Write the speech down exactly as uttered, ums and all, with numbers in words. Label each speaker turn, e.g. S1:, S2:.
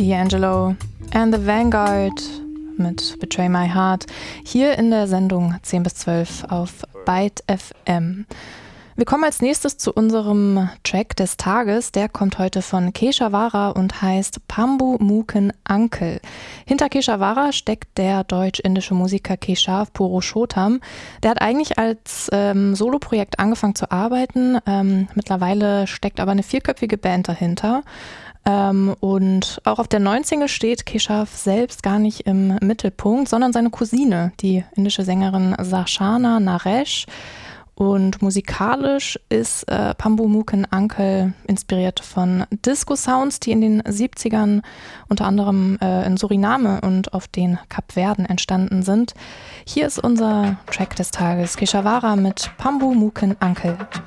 S1: D'Angelo and the Vanguard mit Betray My Heart hier in der Sendung zehn bis zwölf auf Byte F M. Wir kommen als nächstes zu unserem Track des Tages. Der kommt heute von Keshawara und heißt Pambu Muken Uncle. Hinter Keshawara steckt der deutsch-indische Musiker Keshav Purushottam. Der hat eigentlich als ähm, Soloprojekt angefangen zu arbeiten. Ähm, mittlerweile steckt aber eine vierköpfige Band dahinter. Ähm, und auch auf der neuen Single steht Keshav selbst gar nicht im Mittelpunkt, sondern seine Cousine, die indische Sängerin Sarshana Naresh. Und musikalisch ist äh, Pambu Muken Uncle inspiriert von Disco-Sounds, die in den siebzigern unter anderem äh, in Suriname und auf den Kapverden entstanden sind. Hier ist unser Track des Tages, Keshawara mit Pambu Muken Uncle.